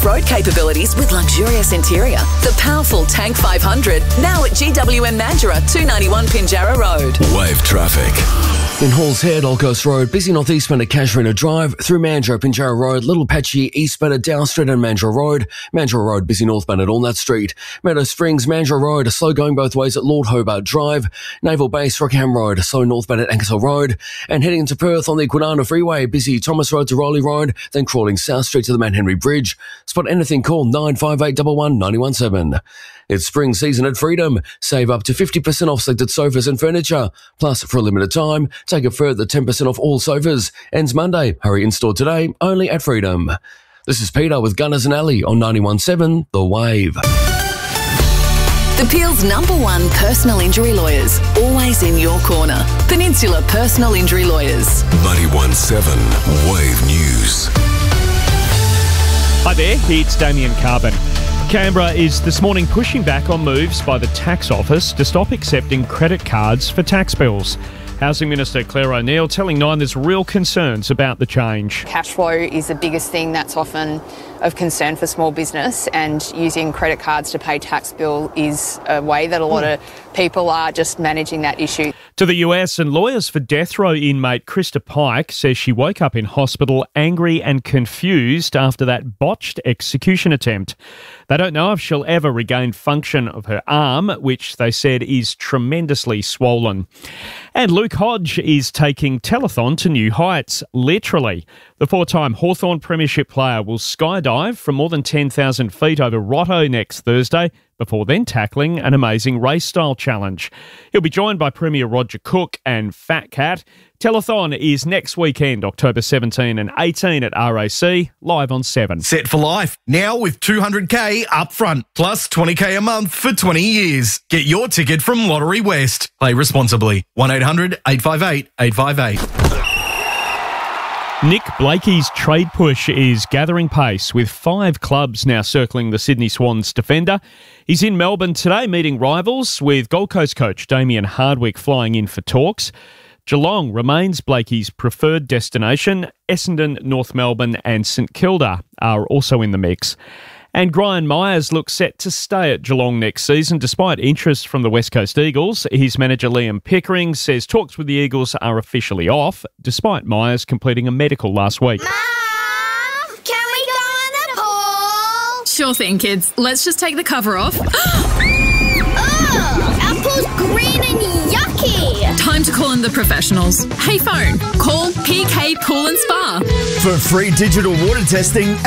off-road capabilities with luxurious interior. The powerful Tank 500, now at GWM Mandurah, 291 Pinjarra Road. Wave traffic. In Halls Head, Old Coast Road, busy northeastbound at Casuarina Drive, through Mandurah, Pinjarra Road, little patchy eastbound at Down Street and Mandurah Road. Mandurah Road, busy northbound at Allnut Street. Meadow Springs, Mandurah Road, slow going both ways at Lord Hobart Drive. Naval Base, Rockingham Road, slow northbound at Ankersall Road. And heading into Perth on the Kwinana Freeway, busy Thomas Road to Rowley Road, then crawling South Street to the Mount Henry Bridge. Spot anything, call 958 11 917. It's spring season at Freedom. Save up to 50% off selected sofas and furniture. Plus, for a limited time, take a further 10% off all sofas. Ends Monday. Hurry in-store today, only at Freedom. This is Peter with Gunners and Alley on 91.7 The Wave. The Peel's #1 personal injury lawyers, always in your corner. Peninsula Personal Injury Lawyers. 91.7 Wave News. Hi there, it's Damien Carbon. Canberra is this morning pushing back on moves by the tax office to stop accepting credit cards for tax bills. Housing Minister Claire O'Neil telling Nine there's real concerns about the change. Cash flow is the biggest thing that's often of concern for small business, and using credit cards to pay tax bill is a way that a lot of people are just managing that issue. To the US, and lawyers for death row inmate Krista Pike says she woke up in hospital angry and confused after that botched execution attempt. They don't know if she'll ever regain function of her arm, which they said is tremendously swollen. And Luke Hodge is taking telethon to new heights, literally. The four-time Hawthorn Premiership player will skydive from more than 10,000 feet over Rotto next Thursday, before then tackling an amazing race-style challenge. He'll be joined by Premier Roger Cook and Fat Cat. Telethon is next weekend, October 17 and 18 at RAC, live on 7. Set for life, now with $200K up front, plus $20K a month for 20 years. Get your ticket from Lottery West. Play responsibly. 1-800-858-858. Nick Blakey's trade push is gathering pace, with 5 clubs now circling the Sydney Swans defender. He's in Melbourne today meeting rivals, with Gold Coast coach Damien Hardwick flying in for talks. Geelong remains Blakey's preferred destination. Essendon, North Melbourne and St Kilda are also in the mix. And Brian Myers looks set to stay at Geelong next season, despite interest from the West Coast Eagles. His manager Liam Pickering says talks with the Eagles are officially off, despite Myers completing a medical last week. Mom, can we go in the pool? Sure thing, kids. Let's just take the cover off. Ugh, our pool's green and yucky. Time to call in the professionals. Hey phone, call PK Pool and Spa. For free digital water testing